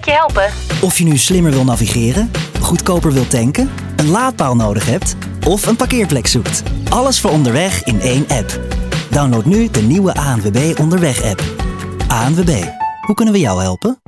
ik je helpen? Of je nu slimmer wil navigeren, goedkoper wil tanken, een laadpaal nodig hebt of een parkeerplek zoekt. Alles voor onderweg in één app. Download nu de nieuwe ANWB Onderweg app. ANWB, hoe kunnen we jou helpen?